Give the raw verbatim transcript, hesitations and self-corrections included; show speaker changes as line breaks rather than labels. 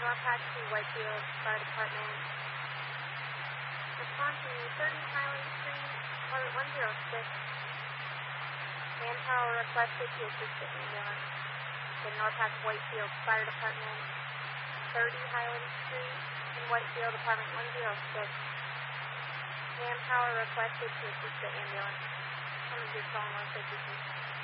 North Taxi, Whitefield Fire Department. Respond to thirty Highland Street, Part one oh six. Manpower requested to assist the ambulance. The North Taxi, Whitefield Fire Department, thirty Highland Street, in Whitefield, Apartment one oh six. Manpower requested to assist the ambulance. Some of your phone one fifty-two.